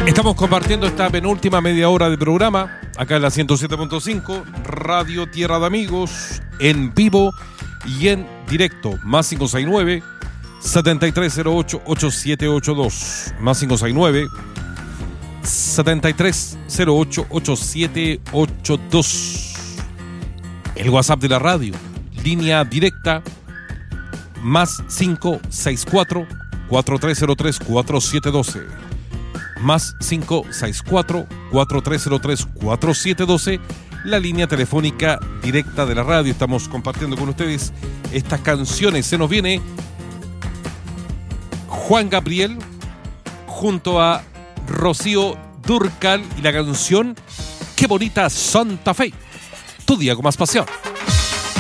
Estamos compartiendo esta penúltima media hora de programa, acá en la 107.5, Radio Tierra de Amigos, en vivo y en directo, más 569 7308 8782, más 569 7308 8782. El WhatsApp de la radio, línea directa, más 564 4303 4712. Más 564-4303-4712, la línea telefónica directa de la radio. Estamos compartiendo con ustedes estas canciones. Se nos viene Juan Gabriel junto a Rocío Dúrcal y la canción Qué bonita Santa Fe. Tu día con más pasión.